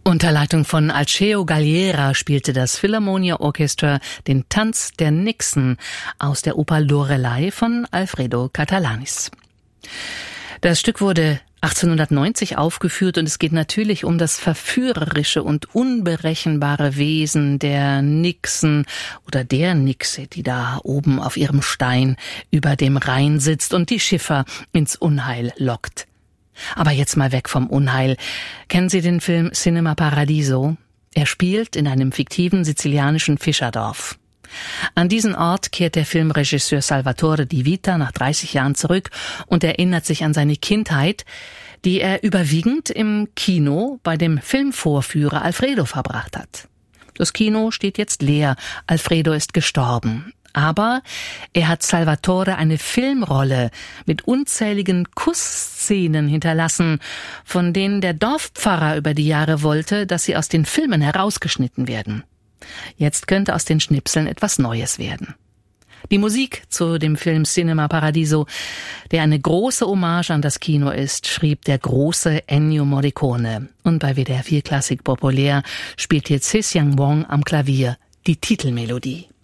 Unter Leitung von Alceo Galliera spielte das Philharmonia Orchestra den Tanz der Nixen aus der Oper Lorelei von Alfredo Catalanis. Das Stück wurde 1890 aufgeführt und es geht natürlich um das verführerische und unberechenbare Wesen der Nixen oder der Nixe, die da oben auf ihrem Stein über dem Rhein sitzt und die Schiffer ins Unheil lockt. Aber jetzt mal weg vom Unheil. Kennen Sie den Film Cinema Paradiso? Er spielt in einem fiktiven sizilianischen Fischerdorf. An diesen Ort kehrt der Filmregisseur Salvatore Di Vita nach 30 Jahren zurück und erinnert sich an seine Kindheit, die er überwiegend im Kino bei dem Filmvorführer Alfredo verbracht hat. Das Kino steht jetzt leer, Alfredo ist gestorben. Aber er hat Salvatore eine Filmrolle mit unzähligen Kussszenen hinterlassen, von denen der Dorfpfarrer über die Jahre wollte, dass sie aus den Filmen herausgeschnitten werden. Jetzt könnte aus den Schnipseln etwas Neues werden. Die Musik zu dem Film Cinema Paradiso, der eine große Hommage an das Kino ist, schrieb der große Ennio Morricone. Und bei WDR 4 Klassik Populär spielt jetzt Ceciang Wong am Klavier die Titelmelodie.